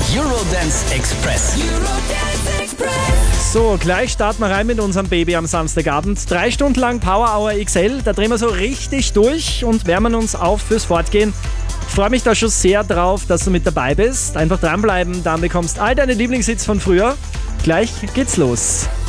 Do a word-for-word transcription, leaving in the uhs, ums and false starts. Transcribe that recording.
Eurodance Express. Eurodance Express. So, gleich starten wir rein mit unserem Baby am Samstagabend. Drei Stunden lang Power Hour X L, da drehen wir so richtig durch und wärmen uns auf fürs Fortgehen. Ich freue mich da schon sehr drauf, dass du mit dabei bist. Einfach dranbleiben, dann bekommst all deine Lieblingshits von früher. Gleich geht's los.